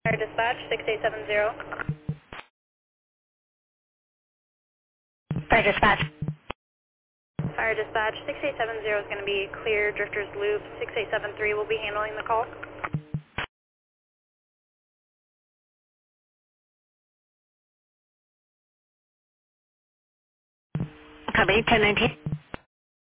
Fire dispatch 6870. Fire dispatch. Fire dispatch 6870 is going to be clear. Drifters Loop 6873 will be handling the call. Copy, 1019.